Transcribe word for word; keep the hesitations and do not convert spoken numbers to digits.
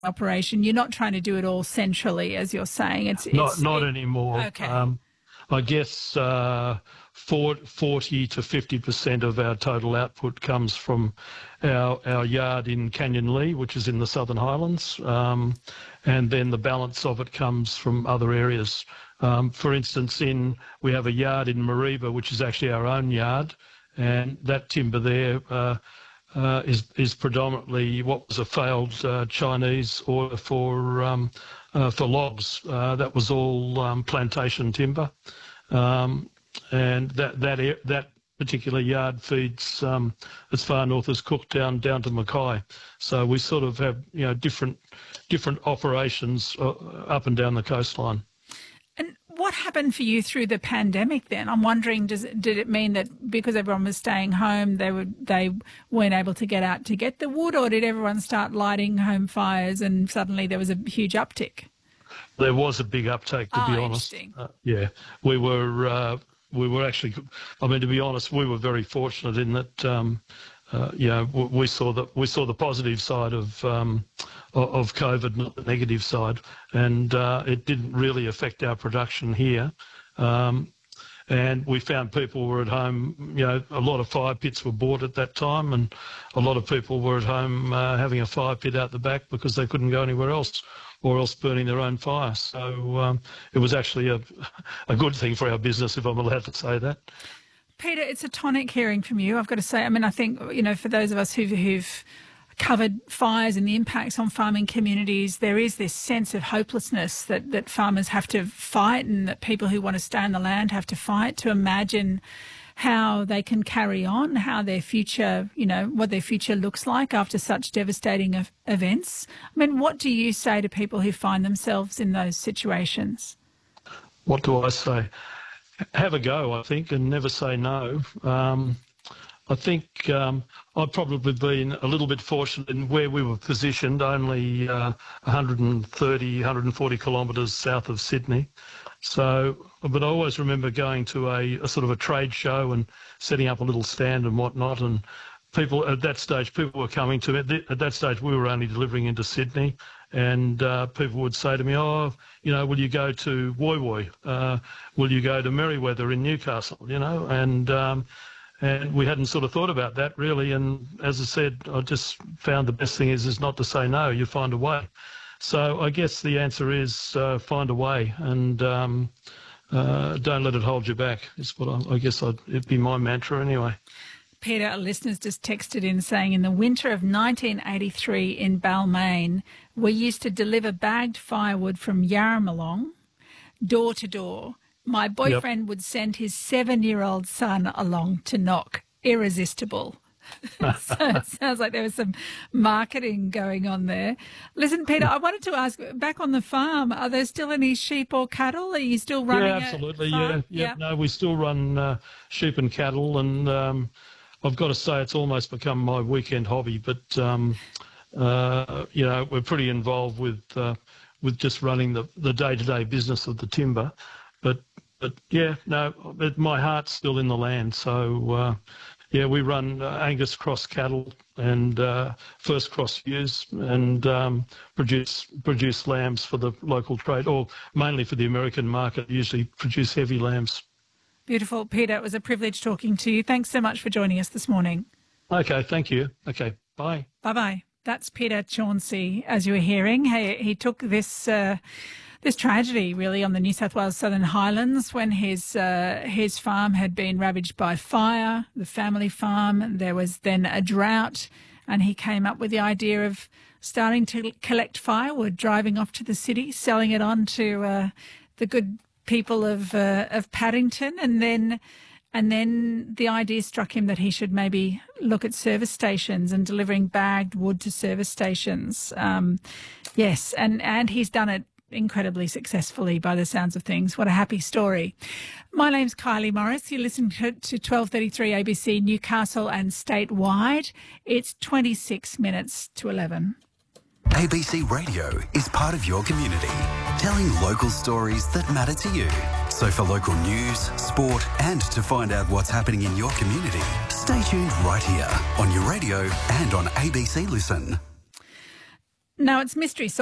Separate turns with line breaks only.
operation. You're not trying to do it all centrally, as you're saying. It's, it's
Not not
it,
anymore.
Okay.
Um, I guess uh, forty to fifty percent of our total output comes from our, our yard in Canyon Lee, which is in the Southern Highlands, um, and then the balance of it comes from other areas. Um, for instance, in we have a yard in Mareeba, which is actually our own yard, and that timber there uh, uh, is is predominantly what was a failed uh, Chinese order for um, uh, for logs. Uh, that was all um, plantation timber, um, and that that that particular yard feeds um, as far north as Cooktown down to Mackay. So we sort of have you know different different operations uh, up and down the coastline.
And what happened for you through the pandemic then? I'm wondering, does it, did it mean that because everyone was staying home, they were they weren't able to get out to get the wood, or did everyone start lighting home fires and suddenly there was a huge uptick?
There was a big uptake, to
oh,
be honest.
Interesting.
Uh, yeah, we were uh, we were actually. I mean, to be honest, we were very fortunate in that. Um, Uh, you know, we saw the we saw the positive side of um, of COVID, not the negative side, and uh, it didn't really affect our production here. Um, and we found people were at home. You know, a lot of fire pits were bought at that time, and a lot of people were at home uh, having a fire pit out the back because they couldn't go anywhere else, or else burning their own fire. So um, it was actually a a good thing for our business, if I'm allowed to say that.
Peter, it's a tonic hearing from you, I've got to say. I mean, I think, you know, for those of us who've, who've covered fires and the impacts on farming communities, there is this sense of hopelessness that, that farmers have to fight, and that people who want to stay on the land have to fight to imagine how they can carry on, how their future, you know, what their future looks like after such devastating of events. I mean, what do you say to people who find themselves in those situations?
What do I say? Have a go, I think, and never say no. Um, I think um, I've probably been a little bit fortunate in where we were positioned, only uh, one hundred thirty, one hundred forty kilometres south of Sydney. So, but I always remember going to a, a sort of a trade show and setting up a little stand and whatnot, and people at that stage, people were coming to me. At that stage, we were only delivering into Sydney. And uh, people would say to me, oh, you know, will you go to Woy Woy? Uh, will you go to Merewether in Newcastle? You know, and um, and we hadn't sort of thought about that really. And as I said, I just found the best thing is is not to say no. You find a way. So I guess the answer is uh, find a way, and um, uh, don't let it hold you back. Is what I, I guess I'd, it'd be my mantra anyway.
Peter, a listener's just texted in saying, in the winter of nineteen eighty-three in Balmain, we used to deliver bagged firewood from Yarramalong door to door. My boyfriend yep. would send his seven-year-old son along to knock. Irresistible. So it sounds like there was some marketing going on there. Listen, Peter, I wanted to ask, back on the farm, are there still any sheep or cattle? Are you still running
yeah, absolutely,
a farm?
Yeah, yeah.
yeah.
No, we still run uh, sheep and cattle, and um, I've got to say it's almost become my weekend hobby. But um, uh, you know, we're pretty involved with uh, with just running the the day-to-day business of the timber. But but yeah, no, but my heart's still in the land. So uh, yeah, we run uh, Angus cross cattle and uh, first cross ewes, and um, produce produce lambs for the local trade, or mainly for the American market. Usually produce heavy lambs.
Beautiful. Peter, it was a privilege talking to you. Thanks so much for joining us this morning.
Okay, thank you. Okay, bye.
Bye-bye. That's Peter Chauncey, as you were hearing. He, he took this uh, this tragedy, really, on the New South Wales Southern Highlands when his, uh, his farm had been ravaged by fire, the family farm. There was then a drought, and he came up with the idea of starting to collect firewood, driving off to the city, selling it on to uh, the good people of uh, of Paddington, and then and then the idea struck him that he should maybe look at service stations and delivering bagged wood to service stations. Um, yes, and and he's done it incredibly successfully by the sounds of things. What a happy story. My name's Kylie Morris. You listen to, to twelve thirty-three A B C Newcastle and statewide. It's twenty-six minutes to eleven.
A B C Radio is part of your community, telling local stories that matter to you. So for local news, sport, and to find out what's happening in your community, stay tuned right here on your radio and on A B C Listen.
No, it's Mystery